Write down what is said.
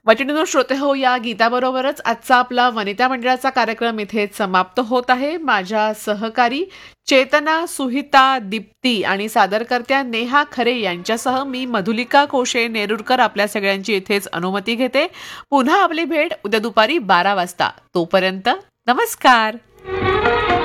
वटिणीनो श्रोते हो, या गीताबरोबरच आजचा आपला वनिता मंडळाचा कार्यक्रम इथेच समाप्त होत आहे. माझ्या सहकारी चेतना, सुहिता, दीप्ती आणि सादरकर्त्या नेहा खरे यांच्यासह मी मधुलिका कोशे नेरुरकर आपल्या सगळ्यांची इथेच अनुमती घेते. पुन्हा आपली भेट उद्या दुपारी 12 वाजता. तोपर्यंत नमस्कार.